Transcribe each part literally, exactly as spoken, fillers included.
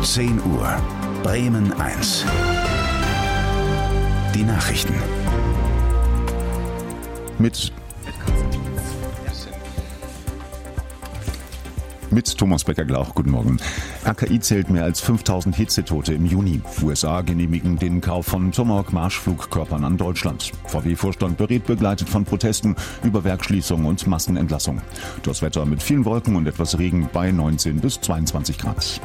zehn Uhr. Bremen eins. Die Nachrichten. Mit, mit Thomas Becker-Glauch. Guten Morgen. R K I zählt mehr als fünftausend Hitzetote im Juni. U S A genehmigen den Kauf von Tomahawk-Marschflugkörpern an Deutschland. V W-Vorstand berät, begleitet von Protesten über Werksschließung und Massenentlassung. Das Wetter mit vielen Wolken und etwas Regen bei neunzehn bis zweiundzwanzig Grad.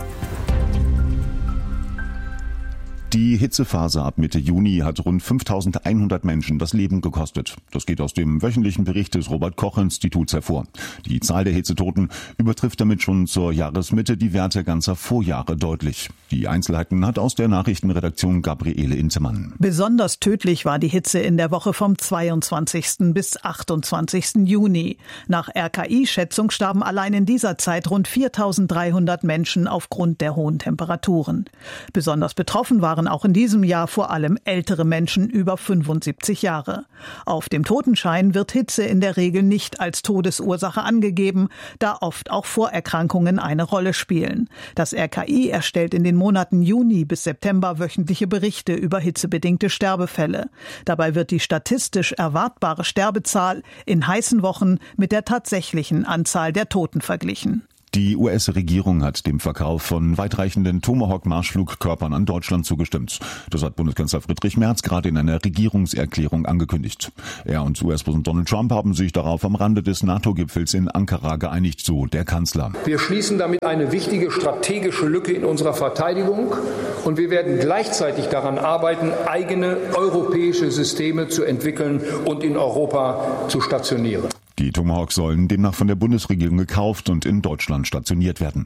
Die Hitzephase ab Mitte Juni hat rund fünftausendeinhundert Menschen das Leben gekostet. Das geht aus dem wöchentlichen Bericht des Robert-Koch-Instituts hervor. Die Zahl der Hitzetoten übertrifft damit schon zur Jahresmitte die Werte ganzer Vorjahre deutlich. Die Einzelheiten hat aus der Nachrichtenredaktion Gabriele Intemann. Besonders tödlich war die Hitze in der Woche vom zweiundzwanzigsten bis achtundzwanzigsten Juni. Nach R K I-Schätzung starben allein in dieser Zeit rund viertausenddreihundert Menschen aufgrund der hohen Temperaturen. Besonders betroffen waren auch in diesem Jahr vor allem ältere Menschen über fünfundsiebzig Jahre. Auf dem Totenschein wird Hitze in der Regel nicht als Todesursache angegeben, da oft auch Vorerkrankungen eine Rolle spielen. Das R K I erstellt in den Monaten Juni bis September wöchentliche Berichte über hitzebedingte Sterbefälle. Dabei wird die statistisch erwartbare Sterbezahl in heißen Wochen mit der tatsächlichen Anzahl der Toten verglichen. Die U S-Regierung hat dem Verkauf von weitreichenden Tomahawk-Marschflugkörpern an Deutschland zugestimmt. Das hat Bundeskanzler Friedrich Merz gerade in einer Regierungserklärung angekündigt. Er und U S-Präsident Donald Trump haben sich darauf am Rande des NATO-Gipfels in Ankara geeinigt, so der Kanzler. Wir schließen damit eine wichtige strategische Lücke in unserer Verteidigung und wir werden gleichzeitig daran arbeiten, eigene europäische Systeme zu entwickeln und in Europa zu stationieren. Die Tomahawks sollen demnach von der Bundesregierung gekauft und in Deutschland stationiert werden.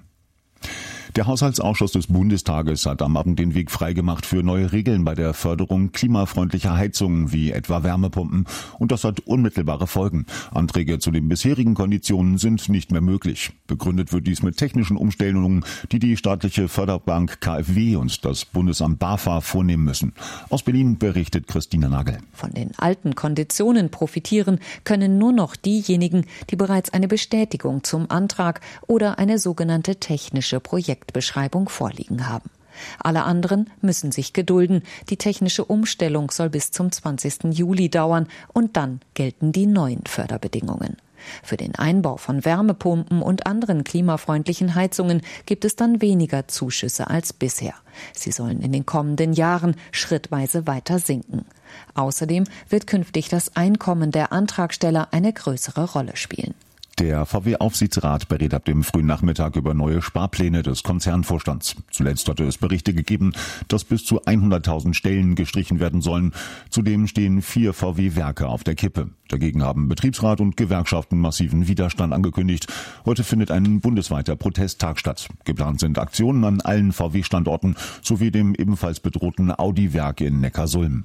Der Haushaltsausschuss des Bundestages hat am Abend den Weg freigemacht für neue Regeln bei der Förderung klimafreundlicher Heizungen wie etwa Wärmepumpen. Und das hat unmittelbare Folgen. Anträge zu den bisherigen Konditionen sind nicht mehr möglich. Begründet wird dies mit technischen Umstellungen, die die staatliche Förderbank K f W und das Bundesamt BAFA vornehmen müssen. Aus Berlin berichtet Christina Nagel. Von den alten Konditionen profitieren können nur noch diejenigen, die bereits eine Bestätigung zum Antrag oder eine sogenannte technische Projektbeschreibung vorliegen haben. Alle anderen müssen sich gedulden. Die technische Umstellung soll bis zum zwanzigsten Juli dauern und dann gelten die neuen Förderbedingungen. Für den Einbau von Wärmepumpen und anderen klimafreundlichen Heizungen gibt es dann weniger Zuschüsse als bisher. Sie sollen in den kommenden Jahren schrittweise weiter sinken. Außerdem wird künftig das Einkommen der Antragsteller eine größere Rolle spielen. Der V W-Aufsichtsrat berät ab dem frühen Nachmittag über neue Sparpläne des Konzernvorstands. Zuletzt hatte es Berichte gegeben, dass bis zu hunderttausend Stellen gestrichen werden sollen. Zudem stehen vier V W-Werke auf der Kippe. Dagegen haben Betriebsrat und Gewerkschaften massiven Widerstand angekündigt. Heute findet ein bundesweiter Protesttag statt. Geplant sind Aktionen an allen V W-Standorten sowie dem ebenfalls bedrohten Audi-Werk in Neckarsulm.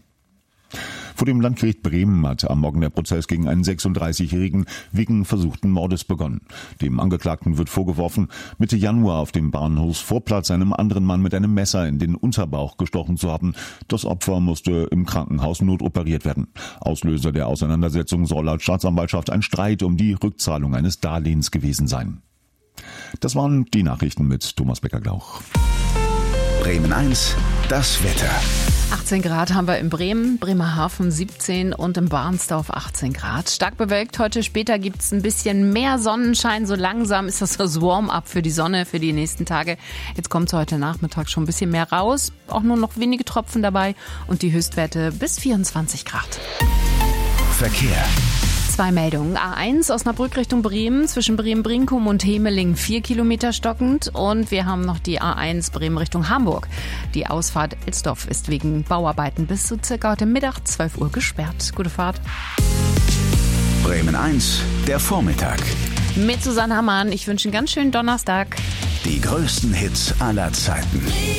Vor dem Landgericht Bremen hat am Morgen der Prozess gegen einen sechsunddreißigjährigen wegen versuchten Mordes begonnen. Dem Angeklagten wird vorgeworfen, Mitte Januar auf dem Bahnhofsvorplatz einem anderen Mann mit einem Messer in den Unterbauch gestochen zu haben. Das Opfer musste im Krankenhaus notoperiert werden. Auslöser der Auseinandersetzung soll laut Staatsanwaltschaft ein Streit um die Rückzahlung eines Darlehens gewesen sein. Das waren die Nachrichten mit Thomas Becker-Glauch. Bremen eins, das Wetter. achtzehn Grad haben wir in Bremen, Bremerhaven siebzehn und im Barnsdorf achtzehn Grad. Stark bewölkt, heute später gibt es ein bisschen mehr Sonnenschein. So langsam ist das das Warm-up für die Sonne für die nächsten Tage. Jetzt kommt es heute Nachmittag schon ein bisschen mehr raus. Auch nur noch wenige Tropfen dabei und die Höchstwerte bis vierundzwanzig Grad. Verkehr. Zwei Meldungen. A eins Osnabrück Richtung Bremen, zwischen Bremen-Brinkum und Hemeling vier Kilometer stockend. Und wir haben noch die A eins Bremen Richtung Hamburg. Die Ausfahrt Elsdorf ist wegen Bauarbeiten bis zu circa heute Mittag zwölf Uhr gesperrt. Gute Fahrt. Bremen eins, der Vormittag. Mit Susanne Hammann. Ich wünsche einen ganz schönen Donnerstag. Die größten Hits aller Zeiten.